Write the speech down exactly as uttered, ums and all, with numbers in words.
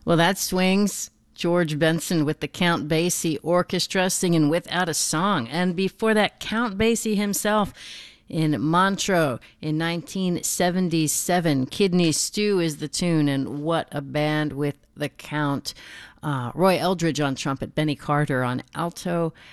Well, that swings. George Benson with the Count Basie Orchestra singing Without a Song. And before that, Count Basie himself in Montreux in nineteen seventy-seven. Kidney Stew is the tune, and what a band with the Count. Uh, Roy Eldridge on trumpet, Benny Carter on alto,